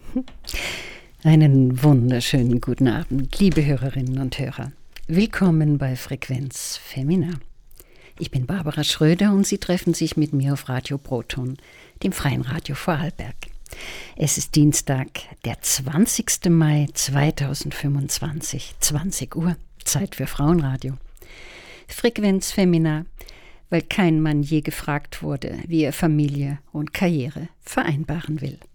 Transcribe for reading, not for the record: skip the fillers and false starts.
Einen wunderschönen guten Abend, liebe Hörerinnen und Hörer. Willkommen bei Frequenz Femina. Ich bin Barbara Schröder und Sie treffen sich mit mir auf Radio Proton, dem freien Radio Vorarlberg. Es ist Dienstag, der 20. Mai 2025, 20 Uhr, Zeit für Frauenradio. Frequenz Femina, weil kein Mann je gefragt wurde, wie er Familie und Karriere vereinbaren will.